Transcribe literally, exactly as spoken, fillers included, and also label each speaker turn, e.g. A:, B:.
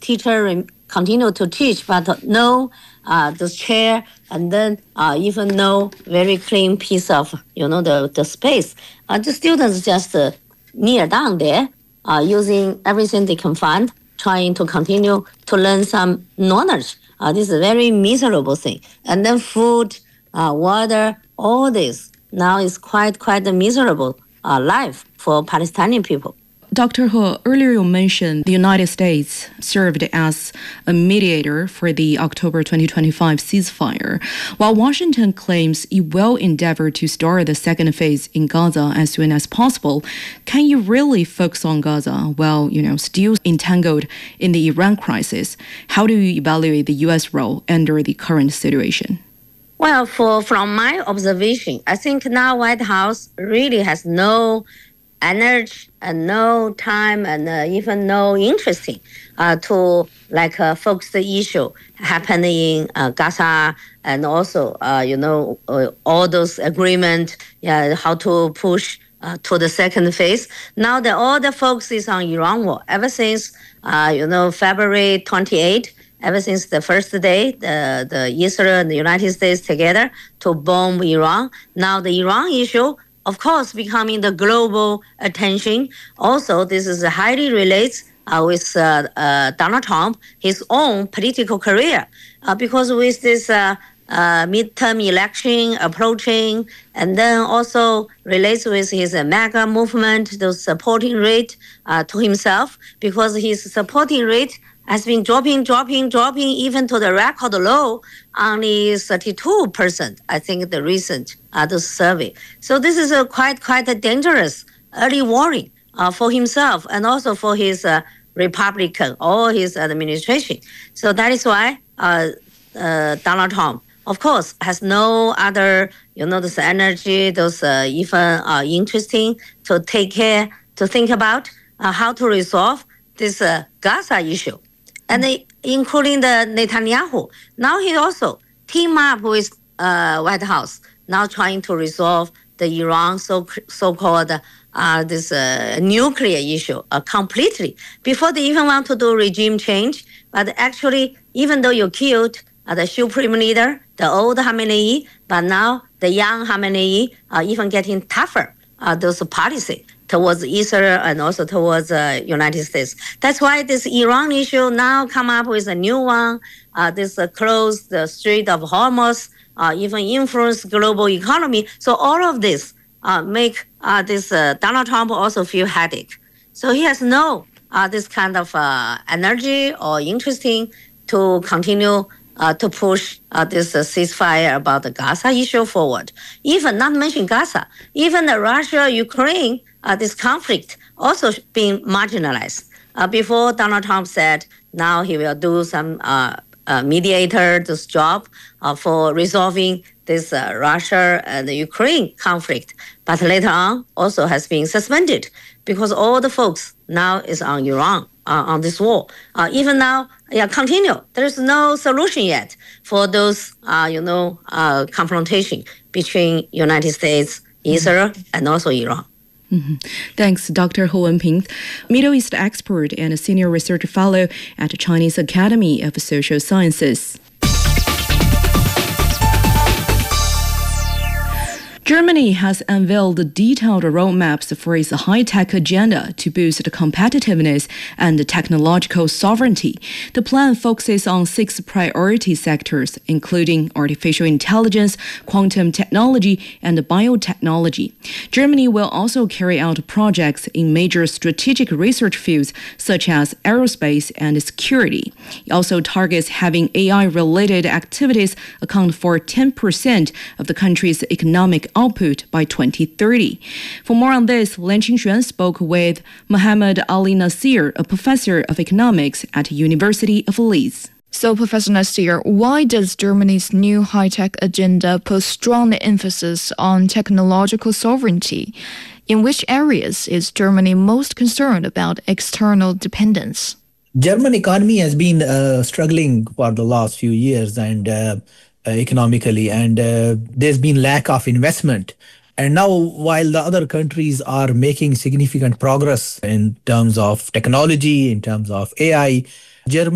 A: teacher rem- continue to teach, but no uh, the chair, and then uh, even no very clean piece of, you know, the, the space. Uh, the students just uh, kneel down there uh, using everything they can find, trying to continue to learn some knowledge. Uh, this is a very miserable thing. And then food, uh, water, all this now is quite, quite a miserable uh, life for Palestinian people.
B: Doctor He, earlier you mentioned the United States served as a mediator for the October twenty twenty-five ceasefire, while Washington claims it will endeavor to start the second phase in Gaza as soon as possible. Can you really focus on Gaza while, you know, still entangled in the Iran crisis? How do you evaluate the U S role under the current situation?
A: Well, for from my observation, I think now White House really has no energy and no time and uh, even no interest in, uh, to like uh, focus the issue happening in uh, Gaza, and also uh, you know uh, all those agreement, yeah, how to push uh, to the second phase. Now that all the focus is on Iran war ever since uh, you know February twenty-eighth. Ever since the first day, the, the Israel and the United States together to bomb Iran. Now the Iran issue, of course, becoming the global attention. Also, this is highly relates uh, with uh, uh, Donald Trump, his own political career, uh, because with this uh, uh, midterm election approaching, and then also relates with his uh, MAGA movement, the supporting rate uh, to himself, because his supporting rate has been dropping, dropping, dropping, even to the record low, only thirty-two percent, I think, the recent uh, the survey. So this is a quite, quite a dangerous early warning uh, for himself and also for his uh, Republican or his administration. So that is why uh, uh, Donald Trump, of course, has no other, you know, this energy, those uh, even uh, interesting to take care, to think about uh, how to resolve this uh, Gaza issue. And they, including the Netanyahu. Now he also team up with uh, White House, now trying to resolve the Iran so, so-called uh, this uh, nuclear issue uh, completely before they even want to do regime change. But actually, even though you killed uh, the supreme leader, the old Khamenei, but now the young Khamenei are even getting tougher, uh, those policy towards Israel and also towards the uh, United States. That's why this Iran issue now come up with a new one. Uh, this uh, close the Strait of Hormuz, uh, even influence global economy. So all of this uh, make uh, this uh, Donald Trump also feel headache. So he has no uh, this kind of uh, energy or interesting to continue uh, to push uh, this uh, ceasefire about the Gaza issue forward. Even not mention Gaza, even the Russia-Ukraine Uh, this conflict also being marginalized. Uh, before Donald Trump said now he will do some uh, uh, mediator this job uh, for resolving this uh, Russia and the Ukraine conflict, but later on also has been suspended because all the focus now is on Iran, uh, on this war. Uh, even now, yeah, continue. There is no solution yet for those, uh, you know, uh, confrontation between United States, Israel, mm-hmm. and also Iran.
B: Mm-hmm. Thanks, Doctor He Wenping, Middle East expert and a senior research fellow at the Chinese Academy of Social Sciences. Germany has unveiled detailed roadmaps for its high-tech agenda to boost competitiveness and technological sovereignty. The plan focuses on six priority sectors, including artificial intelligence, quantum technology, and biotechnology. Germany will also carry out projects in major strategic research fields such as aerospace and security. It also targets having A I-related activities account for ten percent of the country's economic output by twenty thirty. For more on this, Lan Qingxuan spoke with Mohammed Ali Nasir, a professor of economics at University of Leeds.
C: So, Professor Nasir, why does Germany's new high-tech agenda put strong emphasis on technological sovereignty? In which areas is Germany most concerned about external dependence?
D: German economy has been uh, struggling for the last few years and uh, uh, economically, and uh, there's been lack of investment. And now, while the other countries are making significant progress in terms of technology, in terms of A I, Germany